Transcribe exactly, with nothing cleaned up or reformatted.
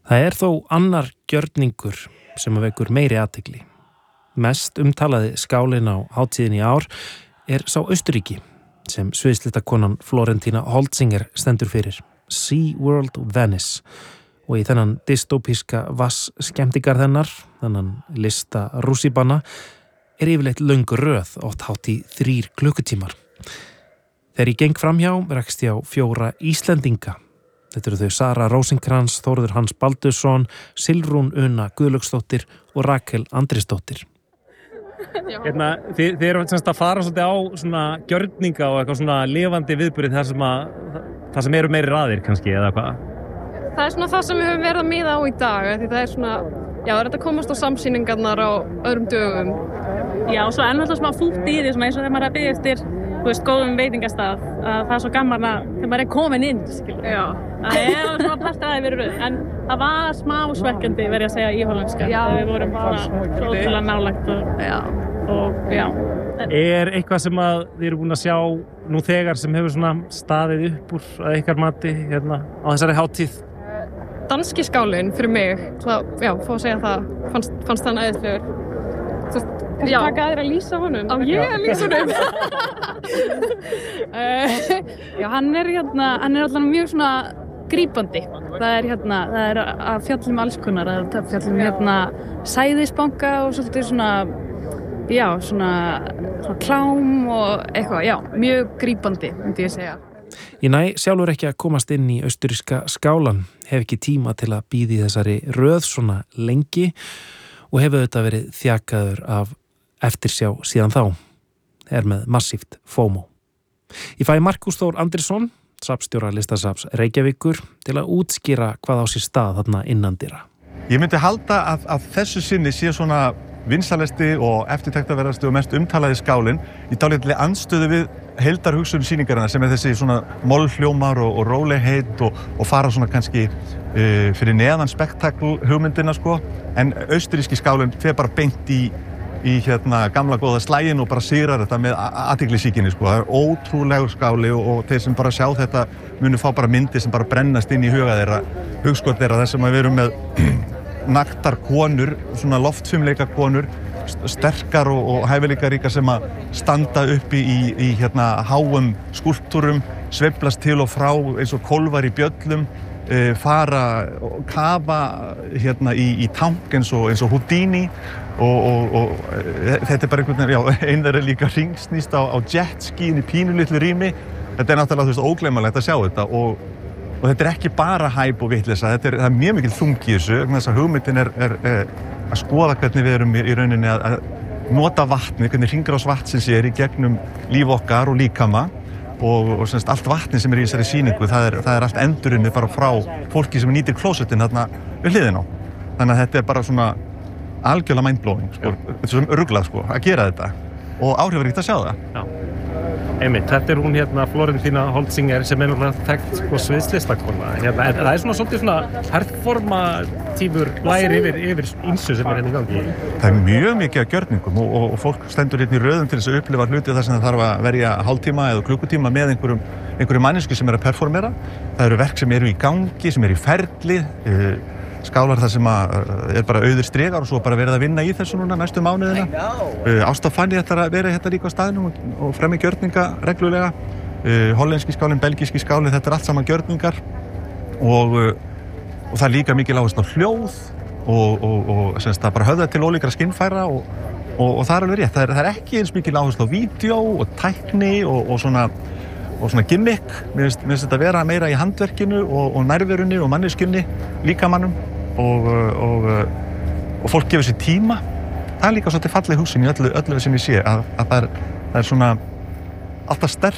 Það er þó annar gjörningur sem að vekur meiri athygli. Mest umtalaði skálinn á hátíðinni í ár er sá Austurríki sem sviðslitakonan Florentína Holzinger stendur fyrir, SeaWorld Venice, og í þennan dystopíska vass skemmtigarð hennar, þennan lista rússíbana, er yfirleitt löng röð, oft hátt í þrír klukkutímar. Þegar ég geng framhjá rekst ég á fjóra Íslendinga. Þetta eru þau Sara Rósinkrans, Þórður Hans Baldursson, Silrún Una Guðlaugsdóttir og Rakel Andrisdóttir. Hérna, þið, þið eru semst að fara svolítið á svona gjörninga og eitthvað svona lifandi viðburði þar sem að það sem eru meiri raðir kannski eða hvað? Það er svona það sem við höfum verið að miða á í dag, því það er svona, já, það er þetta að komast á samsýningarnar á öðrum dögum. Já, og svo er náttúrulega smá fúlt í því, svona eins og þegar maður er að biðja eftir, þú veist, góðum veitingastað, að það er svo gaman að þegar maður er komin inn, skilur. Já. Það er svona partaði verið röð, en það var smá svekkjandi, verið að segja í hollenska. Já. Þegar við vorum bara svo ótrúlega nálægt og, já, og já. Er eitthvað sem að þið eru búin að sjá nú þegar sem hefur svona staðið upp úr að ykkar mati hérna á þessari hátíð? Danski skálinn fyrir mig, það, já, fá að segja það, fannst, fannst hann æðislegur. Kannski taka aðeir að lýsa honum? Á ég að lýsa honum? Já, hann er hérna, hann er alltaf mjög svona grípandi. Það er hérna, það er að fjallum alls konar, að fjallum hérna sæðisbanka og svolítið svona, já, svona, svona klám og eitthvað, já, mjög grípandi, myndi ég segja. Ég næ sjálfur ekki að komast inn í austurríska skálan, hef ekki tíma til að bíða í þessari röð svona lengi og hefur auðvitað verið þjakaður af eftirsjá síðan þá, er með massíft FOMO. Ég fæ Markús Þór Andrisson, safnstjóra listasafns Reykjavíkur, til að útskýra hvað á sér stað þarna innandyra. Ég myndi halda að, að þessu sinni sé svona vinsalesti og eftirtektarverðasti og mest umtalaði skálinn í dálítið andstöðu við heildarhugsun sýningarinnar sem er þessi svona mollhljómar og, og rólegheit og, og fara svona kannski uh, fyrir neðan spektakl hugmyndina sko, en austuríski skálinn fer bara beint í, í hérna gamla góða slægin og bara sigrar þetta með athyglisíkinni sko. Það er ótrúlegur skáli og, og þeir sem bara sjá þetta munu fá bara myndir sem bara brennast inn í huga þeirra, hugskot þeirra, þess að við erum með naktar konur, svona loftfimleika konur, sterkar og, og hæfileikaríkar sem að standa uppi í, í hérna háum skúlptúrum, sveiflast til og frá eins og kólfar í bjöllum, e, fara og kafa hérna í, í tank eins og, eins og Houdini og, og, og e, þetta er bara einhvern veginn, já, einn þeirra líka ringsnýst á, á jetskiin í pínulitlu rými. Þetta er náttúrulega, þú veist, ógleymanlegt að sjá þetta og Og þetta er ekki bara hæp og vitleysa, þetta er, það er mjög mikil þungi í þessu, þess að hugmyndin er, er, er að skoða hvernig við erum í, í rauninni að, að nota vatni, hvernig hringrás vatnsins er í gegnum líf okkar og líkama og, og semst allt vatni sem er í þessari sýningu, það er, það er allt endurunnið bara frá fólki sem nýtir klósettin þarna við hliðina á. Þannig að þetta er bara svona algjörlega mindblowing, sko, þetta er svona ruglað sko, að gera þetta og áhrifaríkt að sjá það. Já. Einmitt, þetta er hún hérna Florentína Holzinger sem er náttúrulega þekkt sko sviðslistakona. Hérna, það er svona svolítið svona herformatífur læri yfir, yfir ýmsu sem er hérna í gangi. Það er mjög mikið af gjörningum og, og, og fólk stendur hérna í röðum til þess að upplifa hluti þar sem það þarf að verja hálftíma eða klukkutíma með einhverjum, einhverjum mannesku sem er að performera. Það eru verk sem eru í gangi, sem eru í ferli, uh, skálar þar sem að, uh, er bara auður stregar og svo bara verið að vinna í þessu núna næstu mánuðina. Uh, Ásta Fanny ætlar að vera hérna líka á staðnum og, og fremja gjörninga reglulega. Uh, hollenski skálinn, belgíski skálinn, þetta er allt saman gjörningar og, uh, og það er líka mikil áhersla á hljóð og, og, og semst, það bara höfða til ólíkra skinnfæra og, og, og það er alveg rétt. Það er, það er ekki eins mikil áhersla á vídeó og tækni og, og svona og svona gimmick. Mér finnst, mér finnst þetta vera meira í handverkinu og, og nærverunni og manneskjunni, líkamannum og, og, og fólk gefur sér tíma. Það er líka svolítið falleg hugsun í öllu, öllu sem ég sé að, að það, er, það er svona alltaf sterk